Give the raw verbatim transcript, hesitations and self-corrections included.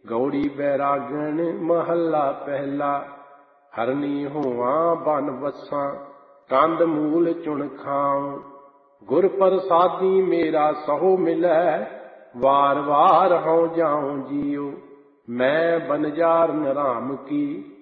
ਗੌੜੀ ਬੈਰਾਗਣ ਮਹੱਲਾ ਪਹਿਲਾ। ਹਰਨੀ ਹੋਵਾਂ ਬਨ ਵਸਾਂ ਕੰਦ ਮੂਲ ਚੁਣ ਖਾਉ। ਗੁਰ ਪ੍ਰਸਾਦੀ ਮੇਰਾ ਸਹੋ ਮਿਲੈ ਵਾਰ ਵਾਰ ਹਉ ਜਾਉ ਜੀਉ। ਮੈਂ ਬਨਜਾਰਨ ਰਾਮ ਕੀ